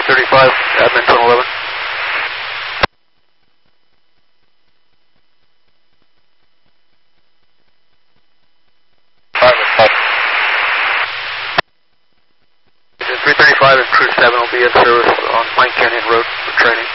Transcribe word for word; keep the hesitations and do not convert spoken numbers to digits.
thirty-five, admin tunnel eleven. three thirty-five and crew seven will be in service on Pine Canyon Road for training.